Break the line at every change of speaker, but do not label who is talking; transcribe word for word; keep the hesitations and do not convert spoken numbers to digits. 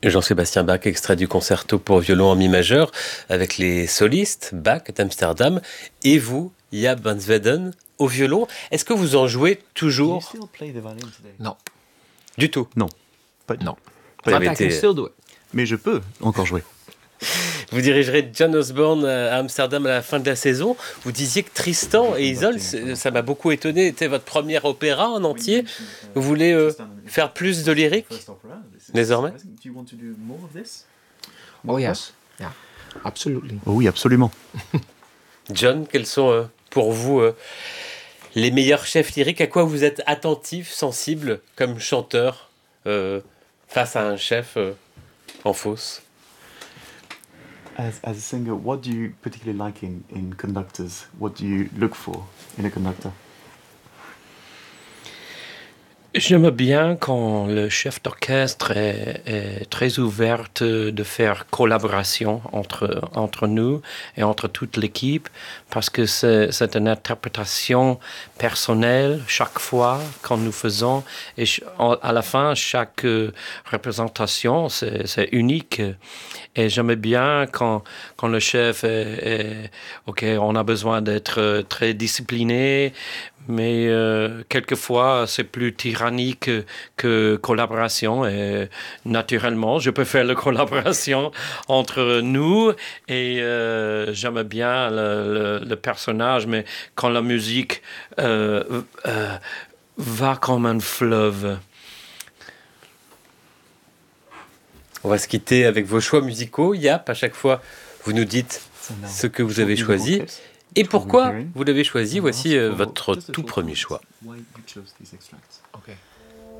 Jean-Sébastien Bach, extrait du concerto pour violon en mi majeur, avec les solistes, Bach d'Amsterdam, et vous, Jaap van Zweden, au violon. Est-ce que vous en jouez toujours?
Non.
Du tout?
Non. Pas
Non.
Vous
But
avez
I can
été-
still do it.
Mais je peux encore jouer.
Vous dirigerez John Osborne à Amsterdam à la fin de la saison. Vous disiez que Tristan et Isolde, c'est- ça m'a beaucoup étonné, c'était votre premier opéra en entier. Vous voulez euh, faire plus de lyrique désormais?
Oh yes. Yeah. Absolutely.
Oh oui, absolument.
John, quels sont euh, pour vous euh, les meilleurs chefs lyriques? À quoi vous êtes attentif, sensible comme chanteur euh, face à un chef euh, en fosse?
As, as a singer, what do you particularly like in, in conductors? What do you look for in a conductor?
J'aime bien quand le chef d'orchestre est, est très ouvert de faire collaboration entre, entre nous et entre toute l'équipe, parce que c'est, c'est une interprétation personnelle chaque fois quand nous faisons, et ch- en- à la fin, chaque euh, représentation, c'est, c'est unique. Et j'aime bien quand, quand le chef est, est OK, on a besoin d'être euh, très discipliné, mais euh, quelquefois c'est plus tyrannique que, que collaboration. Et naturellement, je peux faire la collaboration entre nous, et euh, j'aime bien le, le, le personnage, mais quand la musique euh, euh, va comme un fleuve.
On va se quitter avec vos choix musicaux. Yap, à chaque fois, vous nous dites ce que vous avez choisi et pourquoi vous l'avez choisi. Voici euh, votre tout premier choix.
Why you chose these extracts?
Okay.